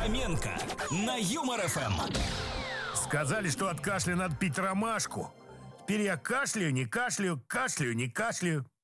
Фоменко на Юмор ФМ. Сказали, что от кашля надо пить ромашку. Теперь я кашляю, не кашляю, кашляю, не кашляю.